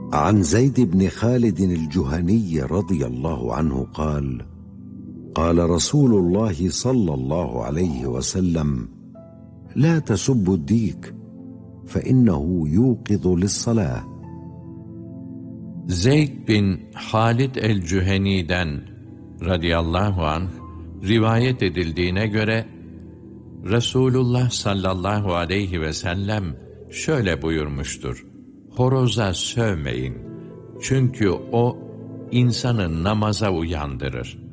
عن زيد بن خالد الجهني رضي الله عنه قال: قال رسول الله صلى الله عليه وسلم: لا تسبوا الديك فإنه يوقظ للصلاة. Zeyd bin Halid el-Cüheni'den radıyallahu anh rivayet edildiğine göre Resulullah sallallahu aleyhi ve sellem şöyle buyurmuştur: Horoza sövmeyin, çünkü o insanı namaza uyandırır.